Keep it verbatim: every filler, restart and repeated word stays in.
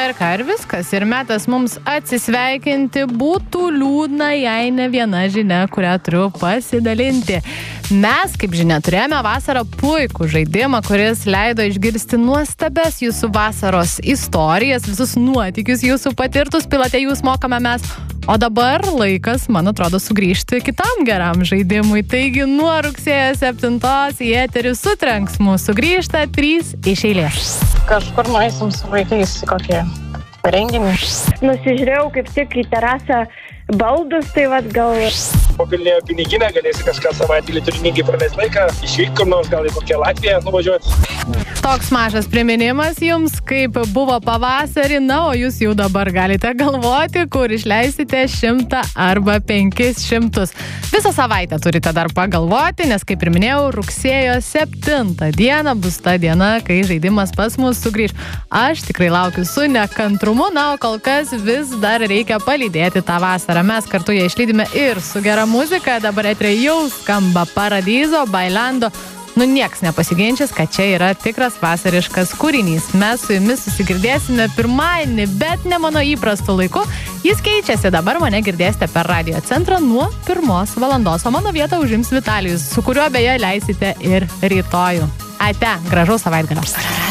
ir ką, ir viskas. Ir metas mums atsisveikinti. Būtų liūdna, jei ne viena žinia, kurią turiu pasidalinti. Mes, kaip žinia, turėjome vasarą puikų žaidimą, kuris leido išgirsti nuostabes jūsų vasaros istorijas, visus nuotykius jūsų patirtus, pilote jūs mokame mes. O dabar laikas, man atrodo, sugrįžti kitam geram žaidimui. Taigi nuo rugsėjo septintos į eterį sutrenks mūsų sugrįžta trys iš eilės. Kažkur nueisim su vaikais į kokį renginį. Nusižiūrėjau kaip tik į terasą baldus, tai vat gal... Mobilinėje piniginę galėsi kažką savaitėlį turiningai praleisti laiką, išvykti kur nors, gal į kokią Latviją nuvažiuoti. Toks mažas priminimas jums, kaip buvo pavasarį, na, o jūs jau dabar galite galvoti, kur išleisite šimtą arba penkis šimtus. Visą savaitę turite dar pagalvoti, nes, kaip ir minėjau, rugsėjo septintą dieną bus ta diena, kai žaidimas pas mus sugrįž. Aš tikrai laukiu su nekantrumu, na, o kol kas vis dar reikia palydėti tą vasarą. Mes kartu ją išlydime ir su gera muzika. Dabar eteryje jau skamba Paradiso, Bailando. Nu, nieks nepasiginčys, kad čia yra tikras vasariškas kūrinys. Mes su jumis susigirdėsime pirmadienį, bet ne mano įprastu laiku. Jis keičiasi. Dabar mane girdėsite per Radio Centrą nuo pirmos valandos, o mano vietą užims Vitalijus, su kuriuo beje leisite ir rytojų. Ate, gražaus savaitgalio.